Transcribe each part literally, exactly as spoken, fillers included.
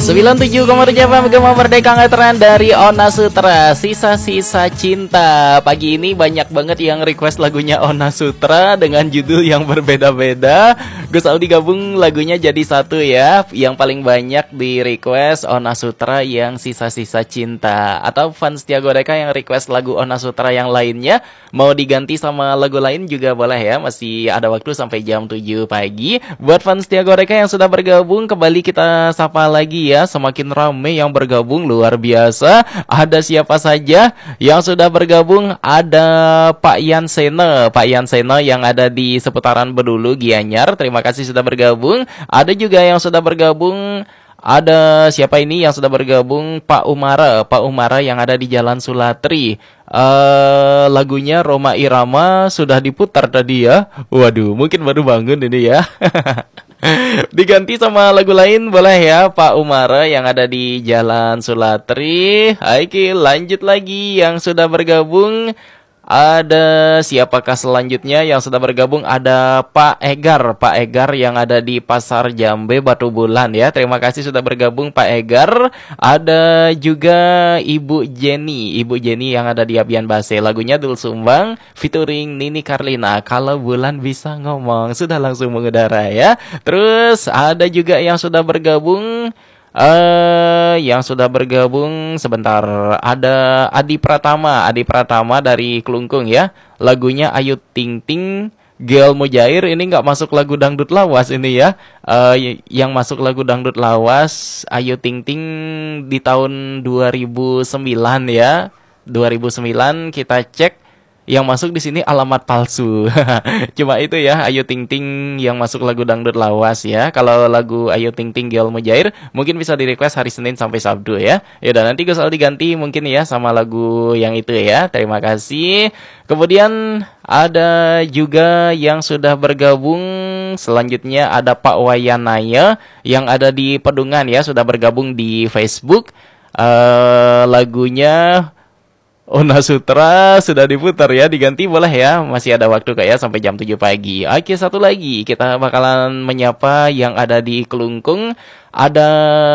sembilan puluh tujuh koma tujuh F M Gema Merdeka Ngetren dari Ona Sutra, Sisa-Sisa Cinta. Pagi ini banyak banget yang request lagunya Ona Sutra dengan judul yang berbeda-beda. Gus Aldi gabung lagunya jadi satu ya. Yang paling banyak di request Ona Sutra yang Sisa-Sisa Cinta. Atau fans Tia Goreka yang request lagu Ona Sutra yang lainnya mau diganti sama lagu lain juga boleh ya. Masih ada waktu sampai jam tujuh pagi. Buat fans Tia Goreka yang sudah bergabung, kembali kita sapa lagi ya. Semakin ramai yang bergabung, luar biasa. Ada siapa saja yang sudah bergabung? Ada Pak Yansene, Pak Yansene yang ada di seputaran Bedulu, Gianyar. Terima kasih sudah bergabung. Ada juga yang sudah bergabung. Ada siapa ini yang sudah bergabung? Pak Umara, Pak Umara yang ada di Jalan Sulatri. Uh, lagunya Roma Irama sudah diputar tadi ya. Waduh, mungkin baru bangun ini ya. Diganti sama lagu lain boleh ya Pak Umara yang ada di Jalan Sulatri. Oke, lanjut lagi yang sudah bergabung. Ada siapakah selanjutnya yang sudah bergabung? Ada Pak Egar, Pak Egar yang ada di Pasar Jambe Batu Bulan ya. Terima kasih sudah bergabung Pak Egar. Ada juga Ibu Jenny, Ibu Jenny yang ada di Abian Base. Lagunya Dul Sumbang featuring Nini Carlina, Kalau Bulan Bisa Ngomong. Sudah langsung mengudara ya. Terus ada juga yang sudah bergabung. Uh, yang sudah bergabung sebentar, ada Adi Pratama, Adi Pratama dari Kelungkung ya. Lagunya Ayu Ting Ting, Gel Mujair. Ini nggak masuk lagu dangdut lawas ini ya. Uh, yang masuk lagu dangdut lawas Ayu Ting Ting di tahun dua ribu sembilan ya. dua ribu sembilan kita cek. Yang masuk di sini alamat palsu. Cuma itu ya, Ayu Ting Ting yang masuk lagu dangdut lawas ya. Kalau lagu Ayu Ting Ting Gel Mujair mungkin bisa di request hari Senin sampai Sabtu ya. Ya udah, nanti gue soal diganti mungkin ya sama lagu yang itu ya. Terima kasih. Kemudian ada juga yang sudah bergabung. Selanjutnya ada Pak Wayanaya yang ada di Pedungan ya, sudah bergabung di Facebook. Uh, lagunya Ona Sutra sudah diputar ya, diganti boleh ya, masih ada waktu kayak sampai jam tujuh pagi. Oke, satu lagi kita bakalan menyapa yang ada di Kelungkung. Ada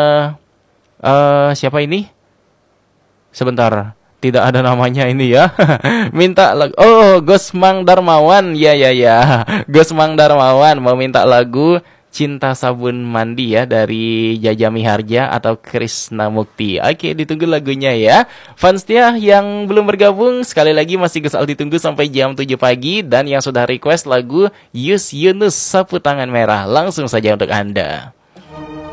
uh, siapa ini? Sebentar, tidak ada namanya ini ya. Minta lagu. Oh, Gosmang Darmawan. Ya ya ya. Gosmang Darmawan mau minta lagu Cinta Sabun Mandi ya dari Jaja Miharja atau Krisna Mukti. Oke, ditunggu lagunya ya. Fans Tia yang belum bergabung, sekali lagi masih Gus Aldi tunggu sampai jam tujuh pagi. Dan yang sudah request lagu Yus Yunus Sapu Tangan Merah, langsung saja untuk Anda.